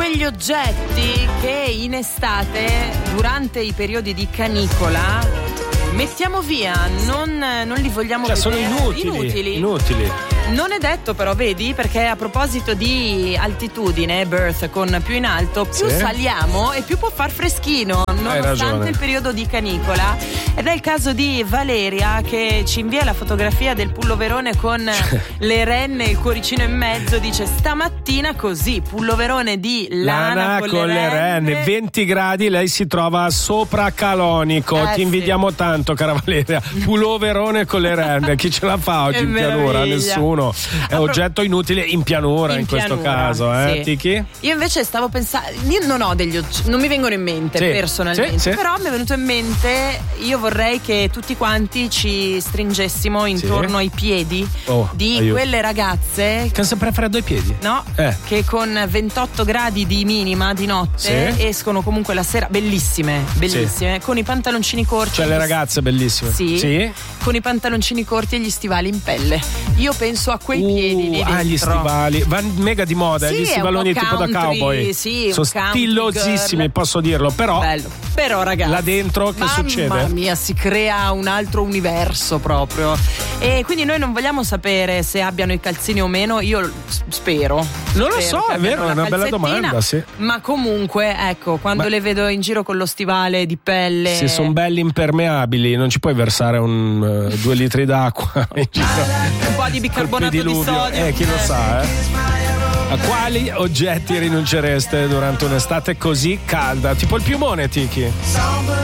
quegli oggetti che in estate, durante i periodi di canicola, mettiamo via, non li vogliamo vedere. Sono inutili. Non è detto però, vedi, perché a proposito di altitudine, Birth con più in alto, più saliamo e più può far freschino, nonostante il periodo di canicola. Ed è il caso di Valeria, che ci invia la fotografia del pulloverone con le renne e il cuoricino in mezzo. Dice: stamattina così, pulloverone di lana con le renne, 20 gradi, lei si trova sopra Calonico. Ti invidiamo tanto, cara Valeria. Pulloverone con le renne, chi ce la fa oggi in pianura? Nessuno. È oggetto inutile in pianura in questo caso, sì. Tiki? Io invece stavo pensando, io non ho degli oggetti, non mi vengono in mente personalmente, però mi è venuto in mente, io vorrei che tutti quanti ci stringessimo intorno ai piedi di quelle ragazze che hanno sempre freddo ai piedi, no? Che con 28 gradi di minima di notte escono comunque la sera, bellissime, con i pantaloncini corti, cioè le ragazze bellissime, sì, con i pantaloncini corti e gli stivali in pelle. Io penso a quei piedi lì dentro. Gli stivali vanno mega di moda, gli stivaloni tipo da cowboy, sono stilosissimi, posso dirlo, però bello. Però ragazzi, là dentro che succede? Mamma mia, si crea un altro universo proprio. E quindi noi non vogliamo sapere se abbiano i calzini o meno, io spero. Non lo so, è vero, è una bella domanda, sì. Ma comunque, ecco, quando le vedo in giro con lo stivale di pelle, se sono belli impermeabili, non ci puoi versare 2 litri d'acqua in giro. Un po' di bicarbonato di sodio. Chi lo sa, A quali oggetti rinuncereste durante un'estate così calda? Tipo il piumone, Tiki?